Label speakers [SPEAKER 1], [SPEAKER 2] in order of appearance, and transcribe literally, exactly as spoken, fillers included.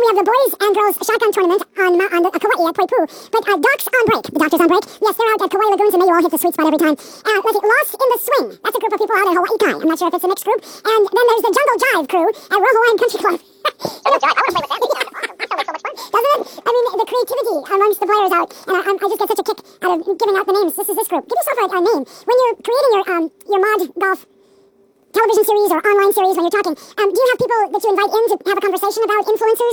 [SPEAKER 1] have the boys and girls shotgun tournament on, Ma- on the, uh, Kauai at Poipu. But uh, Docs on break. The doctors on break. Yes, they're out at Kauai Lagoons, and they all hit the sweet spot every time. Uh, let's see, Lost in the Swing. That's a group of people out at Hawaii Kai. I'm not sure if it's a mixed group. And then there's the Jungle Jive crew at Royal Hawaiian Country Club. Jungle Jive. I want to play with that. That sounds awesome. That sounds like so much fun. Doesn't it? I mean, the creativity amongst the players out, and I, I just get such a kick out of giving out the names. This is this group. Give yourself a, a name when you're creating your um your mod golf television series or online series. When you're talking, um, do you have people that you invite in to have a conversation about influencers?